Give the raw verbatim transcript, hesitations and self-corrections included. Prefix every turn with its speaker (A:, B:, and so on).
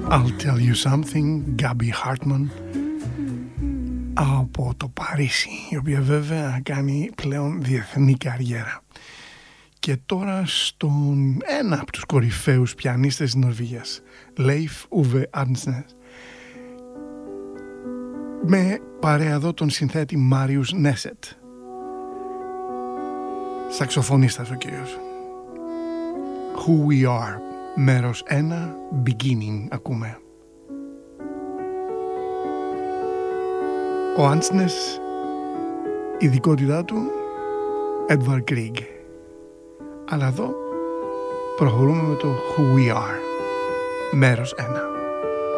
A: I'll tell you something, Gabby Hartman από το Παρίσι, η οποία βέβαια κάνει πλέον διεθνή καριέρα. Και τώρα στον ένα από τους κορυφαίους πιανίστες της Νορβηγίας, Leif Ove Andsnes, με παρέα εδώ τον συνθέτη Μάριους Νέσετ. Σαξοφωνίστας ο κύριος. Who We Are, μέρος ένα, Beginning ακούμε. Ο Andsnes, ειδικότητά του Edvard Grieg. Αλλά εδώ προχωρούμε με το Who We Are, μέρος ένα.